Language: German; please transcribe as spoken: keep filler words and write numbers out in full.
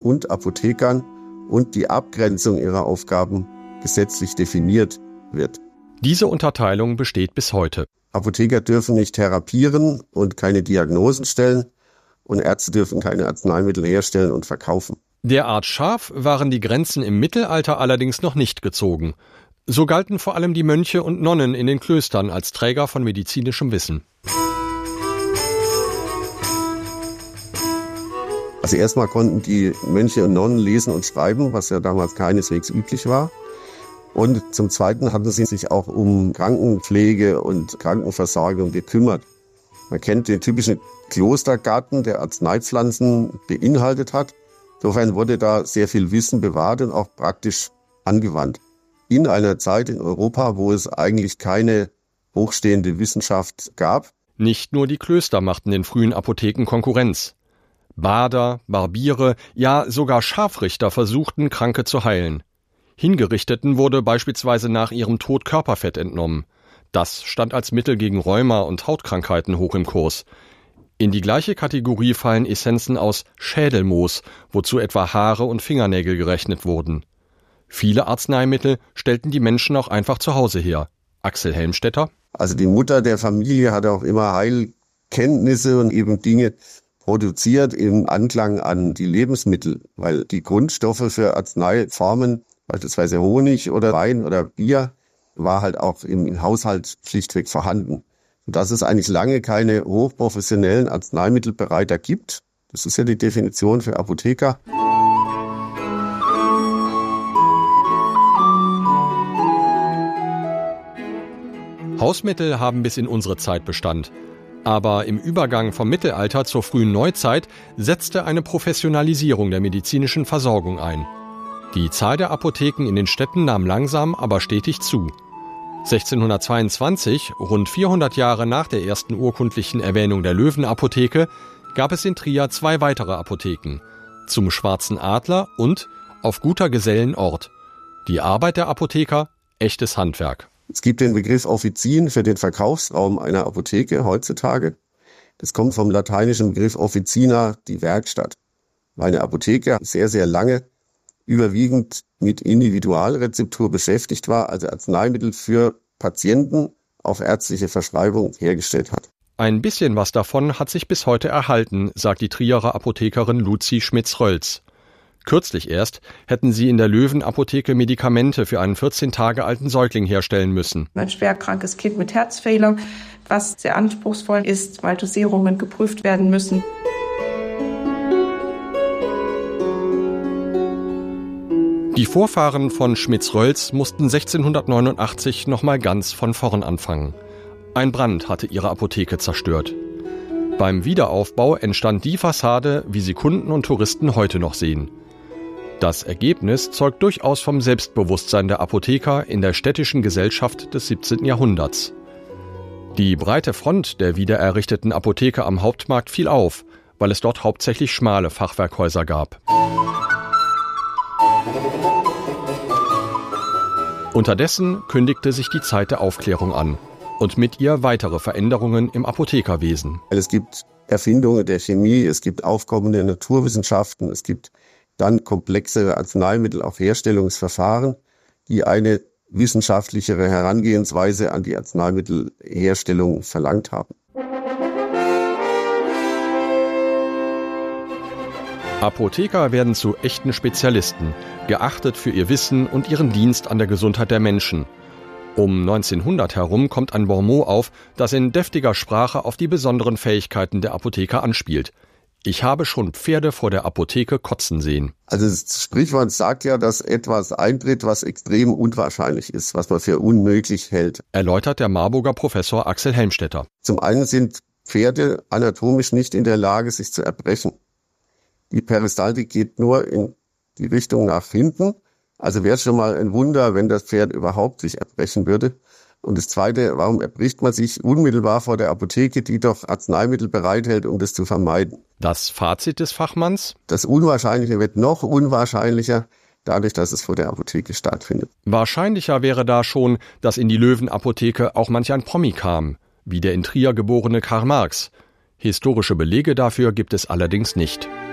und Apothekern und die Abgrenzung ihrer Aufgaben gesetzlich definiert wird. Diese Unterteilung besteht bis heute. Apotheker dürfen nicht therapieren und keine Diagnosen stellen und Ärzte dürfen keine Arzneimittel herstellen und verkaufen. Derart scharf waren die Grenzen im Mittelalter allerdings noch nicht gezogen. So galten vor allem die Mönche und Nonnen in den Klöstern als Träger von medizinischem Wissen. Also erstmal konnten die Mönche und Nonnen lesen und schreiben, was ja damals keineswegs üblich war. Und zum Zweiten hatten sie sich auch um Krankenpflege und Krankenversorgung gekümmert. Man kennt den typischen Klostergarten, der Arzneipflanzen beinhaltet hat. Insofern wurde da sehr viel Wissen bewahrt und auch praktisch angewandt. In einer Zeit in Europa, wo es eigentlich keine hochstehende Wissenschaft gab. Nicht nur die Klöster machten den frühen Apotheken Konkurrenz. Bader, Barbiere, ja sogar Scharfrichter versuchten, Kranke zu heilen. Hingerichteten wurde beispielsweise nach ihrem Tod Körperfett entnommen. Das stand als Mittel gegen Rheuma und Hautkrankheiten hoch im Kurs. In die gleiche Kategorie fallen Essenzen aus Schädelmoos, wozu etwa Haare und Fingernägel gerechnet wurden. Viele Arzneimittel stellten die Menschen auch einfach zu Hause her. Axel Helmstetter? Also die Mutter der Familie hatte auch immer Heilkenntnisse und eben Dinge produziert im Anklang an die Lebensmittel, weil die Grundstoffe für Arzneiformen, beispielsweise Honig oder Wein oder Bier, war halt auch im Haushalt schlichtweg vorhanden. Und dass es eigentlich lange keine hochprofessionellen Arzneimittelbereiter gibt, das ist ja die Definition für Apotheker. Hausmittel haben bis in unsere Zeit Bestand. Aber im Übergang vom Mittelalter zur frühen Neuzeit setzte eine Professionalisierung der medizinischen Versorgung ein. Die Zahl der Apotheken in den Städten nahm langsam, aber stetig zu. sechzehnhundertzweiundzwanzig, rund vierhundert Jahre nach der ersten urkundlichen Erwähnung der Löwenapotheke, gab es in Trier zwei weitere Apotheken, zum Schwarzen Adler und auf Guter Gesellen Ort. Die Arbeit der Apotheker, echtes Handwerk. Es gibt den Begriff Offizin für den Verkaufsraum einer Apotheke heutzutage. Das kommt vom lateinischen Begriff Officina, die Werkstatt. Eine Apotheke sehr, sehr lange überwiegend mit Individualrezeptur beschäftigt war, also Arzneimittel für Patienten auf ärztliche Verschreibung hergestellt hat. Ein bisschen was davon hat sich bis heute erhalten, sagt die Trierer Apothekerin Luzi Schmitz-Rölz. Kürzlich erst hätten sie in der Löwenapotheke Medikamente für einen vierzehn Tage alten Säugling herstellen müssen. Ein schwerkrankes Kind mit Herzfehler, was sehr anspruchsvoll ist, weil Dosierungen geprüft werden müssen. Die Vorfahren von Schmitz-Rölz mussten sechzehnhundertneunundachtzig nochmal ganz von vorn anfangen. Ein Brand hatte ihre Apotheke zerstört. Beim Wiederaufbau entstand die Fassade, wie sie Kunden und Touristen heute noch sehen. Das Ergebnis zeugt durchaus vom Selbstbewusstsein der Apotheker in der städtischen Gesellschaft des siebzehnten Jahrhunderts. Die breite Front der wiedererrichteten Apotheke am Hauptmarkt fiel auf, weil es dort hauptsächlich schmale Fachwerkhäuser gab. Unterdessen kündigte sich die Zeit der Aufklärung an und mit ihr weitere Veränderungen im Apothekerwesen. Es gibt Erfindungen der Chemie, es gibt Aufkommen der Naturwissenschaften, es gibt dann komplexere Arzneimittel, auch Herstellungsverfahren, die eine wissenschaftlichere Herangehensweise an die Arzneimittelherstellung verlangt haben. Apotheker werden zu echten Spezialisten, geachtet für ihr Wissen und ihren Dienst an der Gesundheit der Menschen. Um neunzehnhundert herum kommt ein Bonmot auf, das in deftiger Sprache auf die besonderen Fähigkeiten der Apotheker anspielt. Ich habe schon Pferde vor der Apotheke kotzen sehen. Also das Sprichwort sagt ja, dass etwas eintritt, was extrem unwahrscheinlich ist, was man für unmöglich hält. Erläutert der Marburger Professor Axel Helmstetter. Zum einen sind Pferde anatomisch nicht in der Lage, sich zu erbrechen. Die Peristaltik geht nur in die Richtung nach hinten. Also wäre es schon mal ein Wunder, wenn das Pferd überhaupt sich erbrechen würde. Und das Zweite, warum erbricht man sich unmittelbar vor der Apotheke, die doch Arzneimittel bereithält, um das zu vermeiden? Das Fazit des Fachmanns? Das Unwahrscheinliche wird noch unwahrscheinlicher, dadurch, dass es vor der Apotheke stattfindet. Wahrscheinlicher wäre da schon, dass in die Löwenapotheke auch manch ein Promi kam, wie der in Trier geborene Karl Marx. Historische Belege dafür gibt es allerdings nicht.